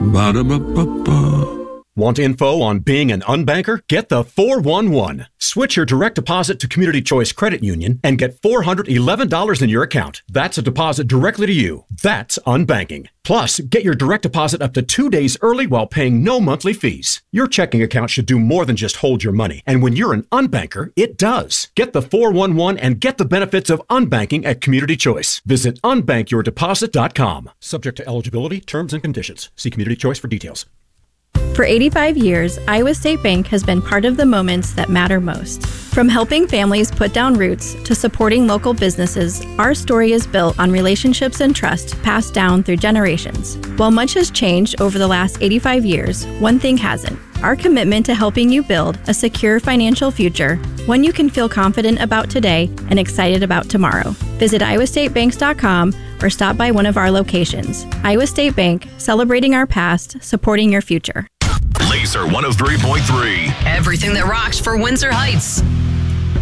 Ba-da-ba-ba-ba. Want info on being an unbanker? Get the 411. Switch your direct deposit to Community Choice Credit Union and get $411 in your account. That's a deposit directly to you. That's unbanking. Plus, get your direct deposit up to 2 days early while paying no monthly fees. Your checking account should do more than just hold your money. And when you're an unbanker, it does. Get the 411 and get the benefits of unbanking at Community Choice. Visit unbankyourdeposit.com. Subject to eligibility, terms, and conditions. See Community Choice for details. For 85 years, Iowa State Bank has been part of the moments that matter most. From helping families put down roots to supporting local businesses, our story is built on relationships and trust passed down through generations. While much has changed over the last 85 years, one thing hasn't. Our commitment to helping you build a secure financial future, one you can feel confident about today and excited about tomorrow. Visit iowastatebanks.com or stop by one of our locations. Iowa State Bank, celebrating our past, supporting your future. Laser 103.3. Everything that rocks for Windsor Heights.